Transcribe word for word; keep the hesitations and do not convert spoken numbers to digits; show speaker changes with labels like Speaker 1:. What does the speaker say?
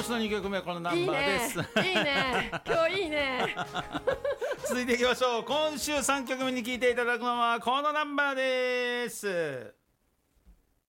Speaker 1: スのにきょくめはこのナンバーです。
Speaker 2: いいね、いいね今日いいね
Speaker 1: 続いていきましょう。今週さんきょくめに聴いていただくのはこのナンバーです。